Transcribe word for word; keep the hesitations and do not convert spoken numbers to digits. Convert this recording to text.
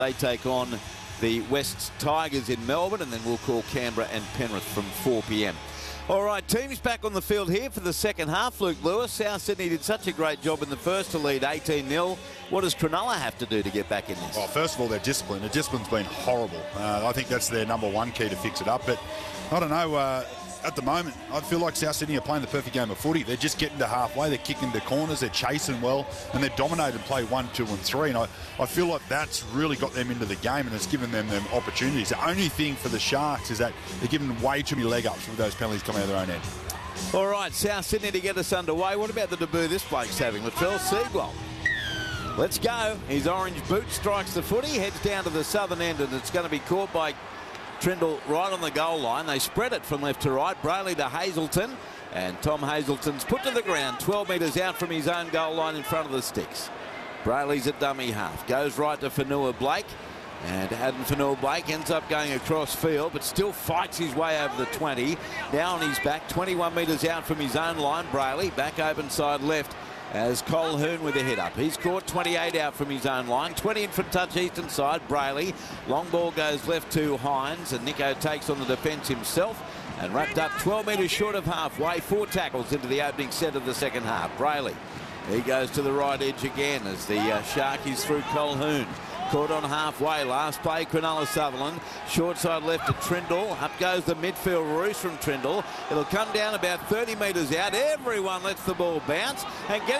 They take on the West Tigers in Melbourne, and then we'll call Canberra and Penrith from four p m All right, teams back on the field here for the second half. Luke Lewis, South Sydney did such a great job in the first to lead eighteen nil. What does Cronulla have to do to get back in this? Well, first of all, their discipline. The discipline's been horrible. Uh, I think that's their number one key to fix it up. But I don't know. Uh, at the moment, I feel like South Sydney are playing the perfect game of footy. They're just getting to halfway. They're kicking the corners. They're chasing well. And they're dominating play one, two, and three. And I, I feel like that's really got them into the game and it's given them them opportunities. The only thing for the Sharks is that they're giving way too many leg ups with those penalties coming out of their own end. All right, South Sydney to get us underway. What about the debut this bloke's having? Latrell Seagull. Let's go. His orange boot strikes the footy, heads down to the southern end, and it's going to be caught by Trindle right on the goal line. They spread it from left to right. Brayley to Hazelton, and Tom Hazelton's put to the ground twelve metres out from his own goal line in front of the sticks. Brayley's at dummy half. Goes right to Fanua Blake, and Adam Fanua Blake ends up going across field, but still fights his way over the twenty. Now on his back, twenty-one metres out from his own line. Brayley back open side left as Colquhoun with a hit up. He's caught twenty-eight out from his own line. twenty in for touch eastern side. Brayley. Long ball goes left to Hines, and Nico takes on the defence himself and wrapped up twelve metres short of halfway. Four tackles into the opening set of the second half. Brayley. He goes to the right edge again as the uh, Sharkies through Colquhoun. Caught on halfway. Last play, Cronulla Sutherland. Short side left to Trindle. Up goes the midfield roost from Trindle. It'll come down about thirty metres out. Everyone lets the ball bounce and get